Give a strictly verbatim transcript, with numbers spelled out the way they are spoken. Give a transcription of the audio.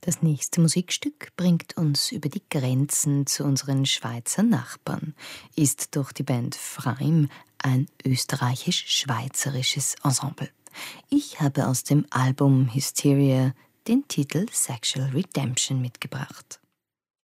Das nächste Musikstück bringt uns über die Grenzen zu unseren Schweizer Nachbarn, ist durch die Band Freim ein österreichisch-schweizerisches Ensemble. Ich habe aus dem Album Hysteria den Titel Sexual Redemption mitgebracht.